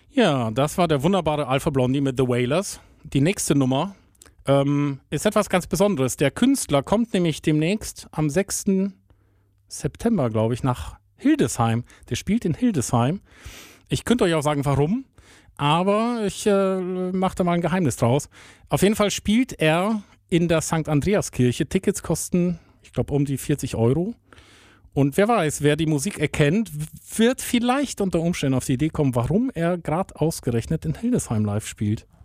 Ja, das war der wunderbare Alpha Blondie mit The Wailers. Die nächste Nummer ist etwas ganz Besonderes. Der Künstler kommt nämlich demnächst am 6. September, glaube ich, nach Hildesheim. Der spielt in Hildesheim. Ich könnte euch auch sagen, warum, aber ich mache da mal ein Geheimnis draus. Auf jeden Fall spielt er in der St. Andreaskirche. Tickets kosten, ich glaube, um die 40 Euro. Und wer weiß, wer die Musik erkennt, wird vielleicht unter Umständen auf die Idee kommen, warum er gerade ausgerechnet in Hildesheim live spielt.